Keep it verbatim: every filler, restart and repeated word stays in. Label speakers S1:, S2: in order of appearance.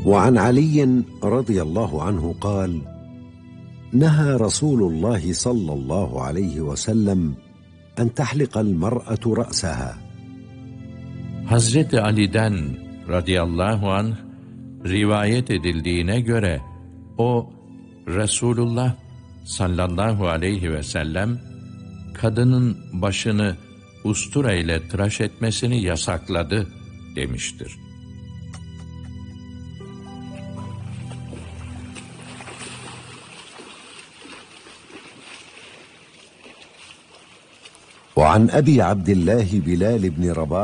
S1: وعن علي رضي الله عنه قال: نهى رسول الله صلى الله عليه وسلم أن تحلق المرأة رأسها.
S2: Hazreti Ali'den radıyallahu anh rivayet edildiğine göre o Resulullah sallallahu aleyhi ve sellem kadının başını ustura ile tıraş etmesini yasakladı demiştir.
S1: وعن أبي عبد الله بلال بن رباح